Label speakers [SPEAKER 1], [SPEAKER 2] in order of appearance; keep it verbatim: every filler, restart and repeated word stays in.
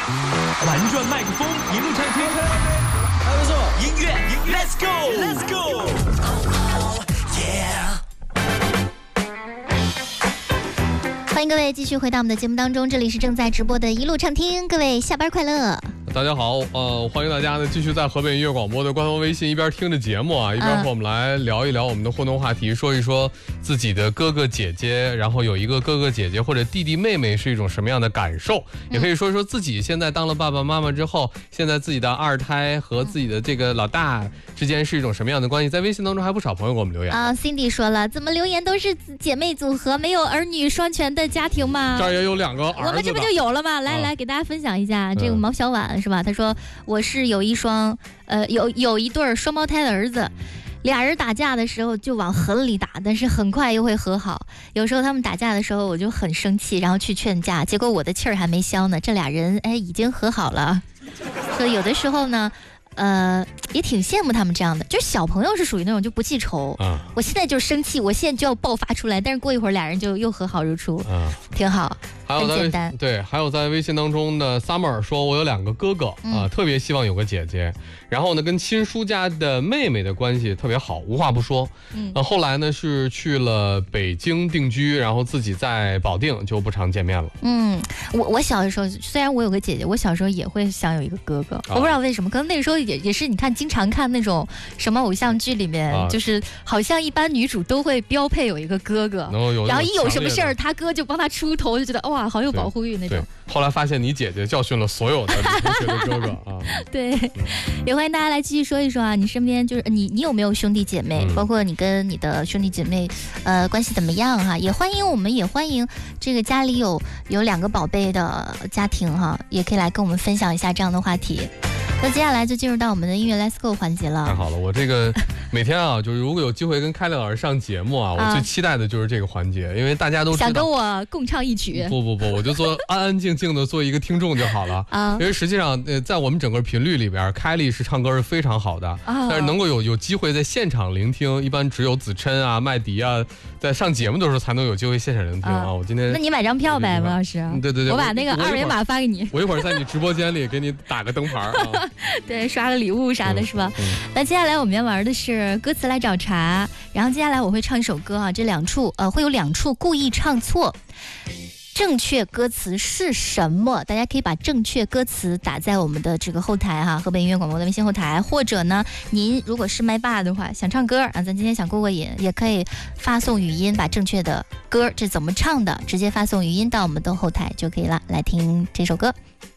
[SPEAKER 1] 玩转麦克风，一路畅听，还不错，音乐音乐 ，Let's go，Let's go，yeah。
[SPEAKER 2] 欢迎各位继续回到我们的节目当中，这里是正在直播的一路畅听，各位下班快乐。
[SPEAKER 3] 大家好，呃，欢迎大家呢继续在河北音乐广播的官方微信一边听着节目啊，一边和我们来聊一聊我们的互动话题，说一说自己的哥哥姐姐，然后有一个哥哥姐姐或者弟弟妹妹是一种什么样的感受，也可以说一说自己现在当了爸爸妈妈之后，现在自己的二胎和自己的这个老大之间是一种什么样的关系。在微信当中还不少朋友给我们留言
[SPEAKER 2] 啊 ，Cindy 说了，怎么留言都是姐妹组合，没有儿女双全的家庭吗？
[SPEAKER 3] 这儿也有两个儿子，
[SPEAKER 2] 我们这不就有了吗？来、啊、来，给大家分享一下，这个毛小婉、嗯、是吧？他说我是有一双，呃，有有一对双胞胎的儿子。俩人打架的时候就往狠里打，但是很快又会和好。有时候他们打架的时候，我就很生气，然后去劝架，结果我的气儿还没消呢，这俩人哎已经和好了。所以有的时候呢，呃，也挺羡慕他们这样的，就是小朋友是属于那种就不记仇，啊、我现在就生气，我现在就要爆发出来，但是过一会儿俩人就又和好如初，啊、挺好。
[SPEAKER 3] 还有在对，还有在微信当中的 Summer 说，我有两个哥哥啊、嗯呃，特别希望有个姐姐。然后呢，跟亲叔家的妹妹的关系特别好，无话不说。嗯，呃、后来呢是去了北京定居，然后自己在保定就不常见面了。
[SPEAKER 2] 嗯，我我小的时候，虽然我有个姐姐，我小时候也会想有一个哥哥，啊、我不知道为什么，可能那个时候也也是你看经常看那种什么偶像剧里面，啊、就是好像一般女主都会标配有一个哥哥，然后, 有然后一有什么事儿，他哥就帮他出头，就觉得哇，好有保护欲那种。
[SPEAKER 3] 后来发现你姐姐教训了所有的同学的哥哥啊。
[SPEAKER 2] 对，也欢迎大家来继续说一说啊，你身边就是你，你有没有兄弟姐妹？嗯、包括你跟你的兄弟姐妹，呃，关系怎么样哈、啊？也欢迎，我们也欢迎这个家里有有两个宝贝的家庭哈、啊，也可以来跟我们分享一下这样的话题。那接下来就进入到我们的音乐 Let's Go 环节了。
[SPEAKER 3] 太好了，我这个每天啊，就是如果有机会跟凯丽老师上节目啊，我最期待的就是这个环节，因为大家都知道
[SPEAKER 2] 想跟我共唱一曲。
[SPEAKER 3] 不不不，我就做安安静静的做一个听众就好了啊。因为实际上，呃，在我们整个频率里边，凯丽是唱歌是非常好的，啊、但是能够有有机会在现场聆听，一般只有子琛啊、麦迪啊，在上节目的时候才能有机会现场聆听啊。啊我今天，
[SPEAKER 2] 那你买张票呗，王老师。
[SPEAKER 3] 对对对，
[SPEAKER 2] 我把那个二维码发给你。
[SPEAKER 3] 我一会儿在你直播间里给你打个灯牌啊。
[SPEAKER 2] 对，刷个礼物啥的，是吧？嗯嗯、那接下来我们要玩的是歌词来找茬，然后接下来我会唱一首歌啊，这两处呃会有两处故意唱错。正确歌词是什么？大家可以把正确歌词打在我们的这个后台哈，河北音乐广播的微信后台，或者呢，您如果是麦霸的话，想唱歌啊，咱今天想过过瘾，也可以发送语音，把正确的歌这怎么唱的，直接发送语音到我们的后台就可以了。来听这首歌。